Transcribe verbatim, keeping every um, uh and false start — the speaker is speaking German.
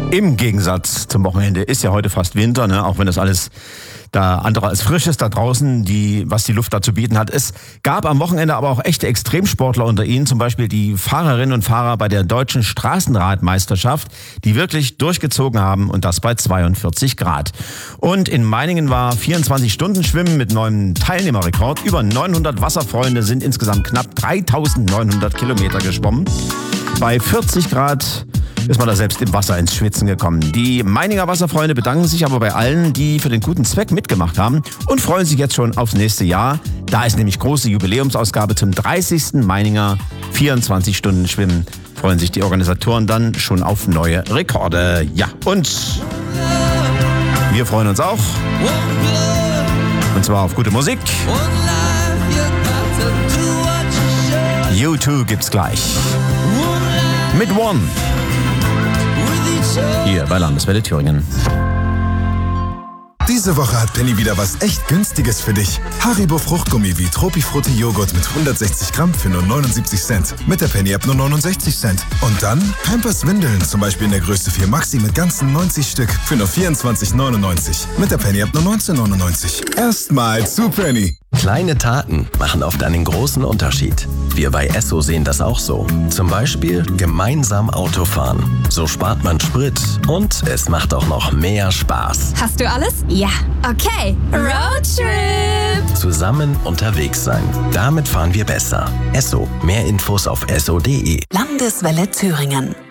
Im Gegensatz zum Wochenende ist ja heute fast Winter, ne? Auch wenn das alles da andere als frisch ist da draußen, die, was die Luft da zu bieten hat. Es gab am Wochenende aber auch echte Extremsportler unter ihnen, zum Beispiel die Fahrerinnen und Fahrer bei der deutschen Straßenradmeisterschaft, die wirklich durchgezogen haben und das bei zweiundvierzig Grad. Und in Meiningen war vierundzwanzig Stunden Schwimmen mit neuem Teilnehmerrekord. Über neunhundert Wasserfreunde sind insgesamt knapp dreitausendneunhundert Kilometer geschwommen. Bei vierzig Grad ist man da selbst im Wasser ins Schwitzen gekommen. Die Meininger Wasserfreunde bedanken sich aber bei allen, die für den guten Zweck mitgemacht haben und freuen sich jetzt schon aufs nächste Jahr. Da ist nämlich große Jubiläumsausgabe zum dreißigsten Meininger vierundzwanzig Stunden Schwimmen. Freuen sich die Organisatoren dann schon auf neue Rekorde. Ja, und wir freuen uns auch. Und zwar auf gute Musik. U zwei gibt's gleich. Mit One. Hier bei Landeswelle Thüringen. Diese Woche hat Penny wieder was echt Günstiges für dich. Haribo Fruchtgummi wie Tropifrutti Joghurt mit hundertsechzig Gramm für nur neunundsiebzig Cent. Mit der Penny-App nur neunundsechzig Cent. Und dann Pampers Windeln, zum Beispiel in der Größe vier Maxi mit ganzen neunzig Stück für nur vierundzwanzig neunundneunzig. Mit der Penny-App nur neunzehn neunundneunzig. Erstmal zu Penny. Kleine Taten machen oft einen großen Unterschied. Wir bei Esso sehen das auch so. Zum Beispiel gemeinsam Autofahren. So spart man Sprit und es macht auch noch mehr Spaß. Hast du alles? Ja. Okay. Roadtrip. Zusammen unterwegs sein. Damit fahren wir besser. Esso. Mehr Infos auf esso punkt de. Landeswelle Thüringen.